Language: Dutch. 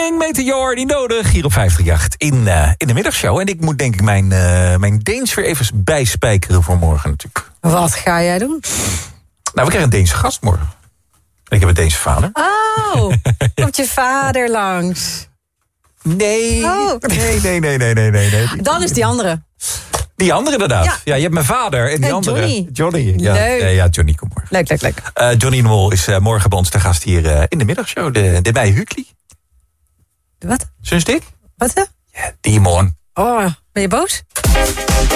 Meteor, niet nodig. Hier op 538 in de middagshow. En ik moet denk ik mijn Deens weer even bijspijkeren voor morgen natuurlijk. Wat ga jij doen? Nou, we krijgen een Deense gast morgen. En ik heb een Deense vader. Oh, komt je vader langs? Nee, Oh. nee. Dan is die andere. Die andere inderdaad. Ja. Ja, je hebt mijn vader en die En andere. Johnny. Ja, Leuk. ja, Johnny, kom morgen. Leuk. Johnny de Mol is morgen bij ons te gast hier in de middagshow. De bij Hukli. Wat? Zullen dit? Wat? Ja, die morgen. Oh, ben je boos?